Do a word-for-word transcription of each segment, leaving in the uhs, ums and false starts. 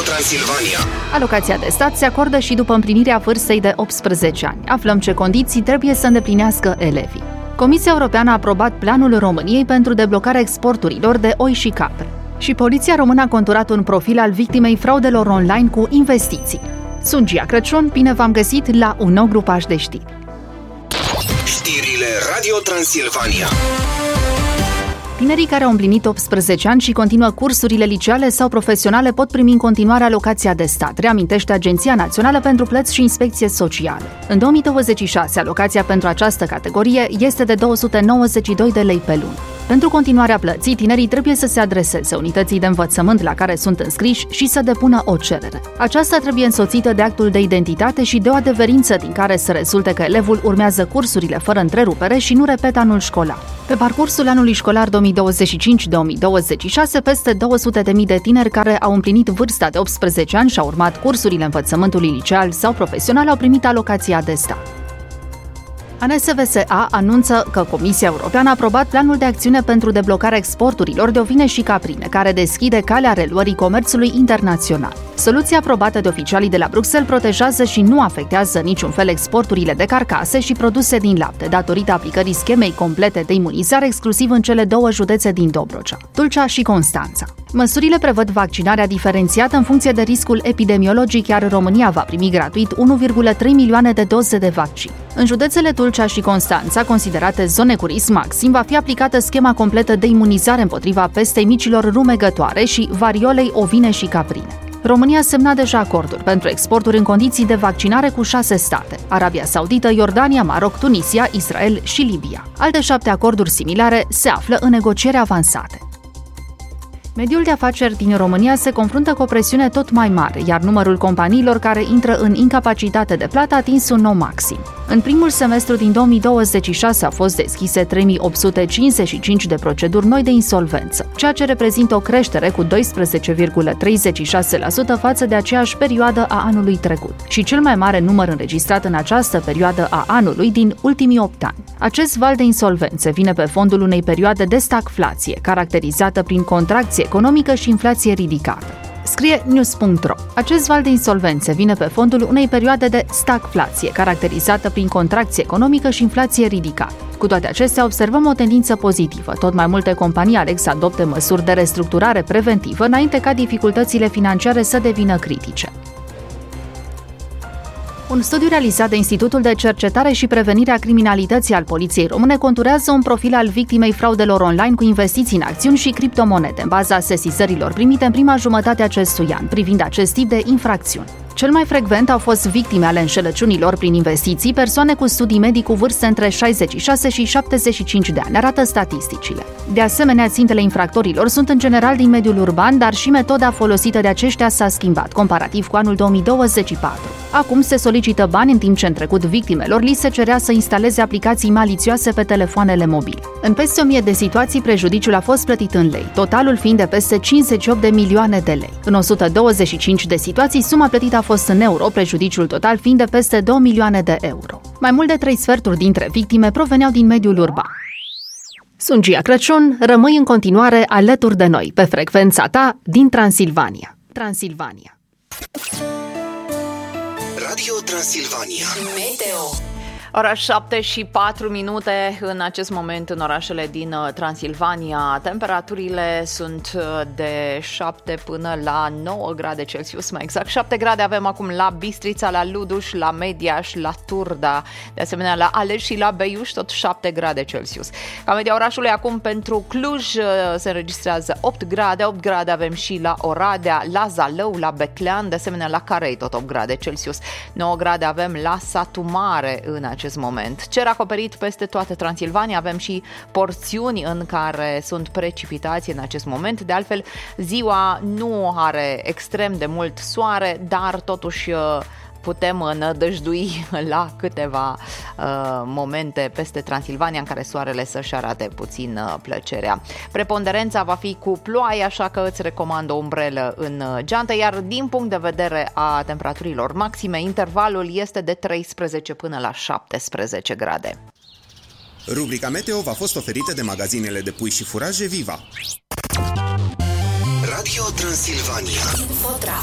Transilvania. Alocația de stat se acordă și după împlinirea vârstei de optsprezece ani. Aflăm ce condiții trebuie să îndeplinească elevii. Comisia Europeană a aprobat planul României pentru deblocarea exporturilor de oi și capre. Și Poliția Română a conturat un profil al victimei fraudelor online cu investiții. Sunt Gia Crăciun, bine v-am găsit la un nou grupaj de știri. Știrile Radio Transilvania. Tinerii care au împlinit optsprezece ani și continuă cursurile liceale sau profesionale pot primi în continuare alocația de stat, reamintește Agenția Națională pentru Plăți și Inspecție Socială. În două mii douăzeci și șase, alocația pentru această categorie este de două sute nouăzeci și doi de lei pe lună. Pentru continuarea plății, tinerii trebuie să se adreseze unității de învățământ la care sunt înscriși și să depună o cerere. Aceasta trebuie însoțită de actul de identitate și de o adeverință din care să rezulte că elevul urmează cursurile fără întrerupere și nu repetă anul școlar. Pe parcursul anului școlar două mii douăzeci și cinci două mii douăzeci și șase, peste două sute de mii de tineri care au împlinit vârsta de optsprezece ani și au urmat cursurile învățământului liceal sau profesional au primit alocația de stat. A N S V S A anunță că Comisia Europeană a aprobat planul de acțiune pentru deblocarea exporturilor de ovine și caprine, care deschide calea reluării comerțului internațional. Soluția aprobată de oficialii de la Bruxelles protejează și nu afectează niciun fel exporturile de carcase și produse din lapte, datorită aplicării schemei complete de imunizare exclusiv în cele două județe din Dobrogea, Tulcea și Constanța. Măsurile prevăd vaccinarea diferențiată în funcție de riscul epidemiologic, iar România va primi gratuit unu virgulă trei milioane de doze de vaccin. În județele Tulcea și Constanța, considerate zone cu risc maxim, va fi aplicată schema completă de imunizare împotriva pestei micilor rumegătoare și variolei ovine și caprine. România a semnat deja acorduri pentru exporturi în condiții de vaccinare cu șase state: Arabia Saudită, Iordania, Maroc, Tunisia, Israel și Libia. Alte șapte acorduri similare se află în negocieri avansate. Mediul de afaceri din România se confruntă cu o presiune tot mai mare, iar numărul companiilor care intră în incapacitate de plată a atins un nou maxim. În primul semestru din două mii douăzeci și șase au fost deschise trei mii opt sute cincizeci și cinci de proceduri noi de insolvență, ceea ce reprezintă o creștere cu doisprezece virgulă treizeci și șase la sută față de aceeași perioadă a anului trecut și cel mai mare număr înregistrat în această perioadă a anului din ultimii opt ani. Acest val de insolvențe vine pe fondul unei perioade de stagflație, caracterizată prin contracție economică și inflație ridicată. Scrie news punct ro. Acest val de insolvențe vine pe fondul unei perioade de stagflație, caracterizată prin contracție economică și inflație ridicată. Cu toate acestea, observăm o tendință pozitivă. Tot mai multe companii aleg să adopte măsuri de restructurare preventivă înainte ca dificultățile financiare să devină critice. Un studiu realizat de Institutul de Cercetare și Prevenire a Criminalității al Poliției Române conturează un profil al victimei fraudelor online cu investiții în acțiuni și criptomonede, în baza sesizărilor primite în prima jumătate a acestui an, privind acest tip de infracțiuni. Cel mai frecvent au fost victime ale înșelăciunilor prin investiții, persoane cu studii medii cu vârste între șaizeci și șase și șaptezeci și cinci de ani, arată statisticile. De asemenea, țintele infractorilor sunt în general din mediul urban, dar și metoda folosită de aceștia s-a schimbat, comparativ cu anul două mii douăzeci și patru. Acum se solicită bani, în timp ce în trecut victimelor li se cerea să instaleze aplicații malițioase pe telefoanele mobile. În peste o mie de situații, prejudiciul a fost plătit în lei, totalul fiind de peste cincizeci și opt de milioane de lei. În o sută douăzeci și cinci de situații, suma plătită a fost în euro, prejudiciul total fiind de peste două milioane de euro. Mai mult de trei sferturi dintre victime proveneau din mediul urban. Sunt Gia Crăciun, rămâi în continuare alături de noi, pe frecvența ta din Transilvania. Transilvania. Radio Transilvania. Meteo. Ora șapte și patru minute în acest moment în orașele din Transilvania. Temperaturile sunt de șapte până la nouă grade Celsius, mai exact. șapte grade avem acum la Bistrița, la Luduș, la Mediaș, la Turda, de asemenea la Aleș și la Beiuș, tot șapte grade Celsius. Ca media orașului acum pentru Cluj se înregistrează opt grade, opt grade avem și la Oradea, la Zalău, la Beclean, de asemenea la Carei, tot opt grade Celsius. nouă grade avem la Satu Mare în acest moment. Cer acoperit peste toată Transilvania, avem și porțiuni în care sunt precipitații în acest moment. De altfel, ziua nu are extrem de mult soare, dar totuși putem nădăjdui la câteva uh, momente peste Transilvania în care soarele să-și arate puțin uh, plăcerea. Preponderența va fi cu ploaie, așa că îți recomand o umbrelă în geantă, iar din punct de vedere a temperaturilor maxime, intervalul este de treisprezece până la șaptesprezece grade. Rubrica Meteo v-a fost oferită de magazinele de pui și furaje Viva. Radio Transilvania. Infotrafic.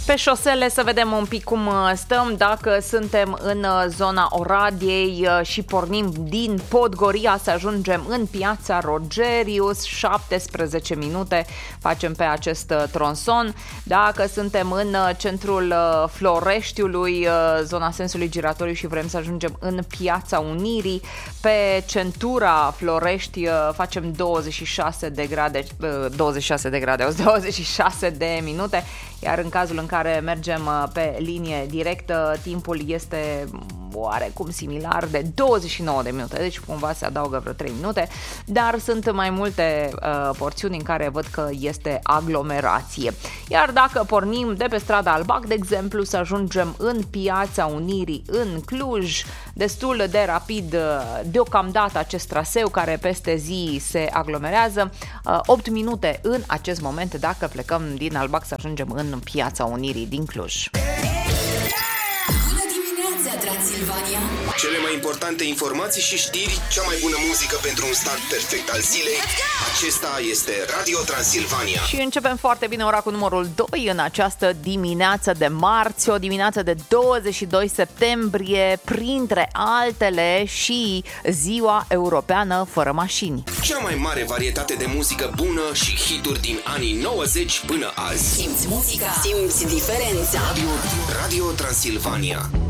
Pe șosele să vedem un pic cum stăm, dacă suntem în zona Oradiei și pornim din Podgoria să ajungem în Piața Rogerius, șaptesprezece minute facem pe acest tronson. Dacă suntem în centrul Floreștiului, zona sensului giratoriu și vrem să ajungem în Piața Unirii, pe centura Florești facem douăzeci și șase de grade, douăzeci și șase de grade, douăzeci și șase de minute, iar în cazul în care mergem pe linie directă, timpul este oarecum similar de douăzeci și nouă de minute, deci cumva se adaugă vreo trei minute, dar sunt mai multe uh, porțiuni în care văd că este aglomerație. Iar dacă pornim de pe strada Albac, de exemplu, să ajungem în Piața Unirii, în Cluj, destul de rapid deocamdată acest traseu care peste zi se aglomerează, uh, opt minute în acest moment dacă plecăm din Albac să ajungem în Piața Unirii din Cluj. Bună dimineața, Transilvania! Cele mai importante informații și știri, cea mai bună muzică pentru un start perfect al zilei. Acesta este Radio Transilvania. Și începem foarte bine ora cu numărul doi în această dimineață de marți, o dimineață de douăzeci și doi septembrie, printre altele și Ziua Europeană fără mașini. Cea mai mare varietate de muzică bună și hituri din anii nouăzeci până azi. Simți muzica, simți diferența. Radio, Radio Transilvania.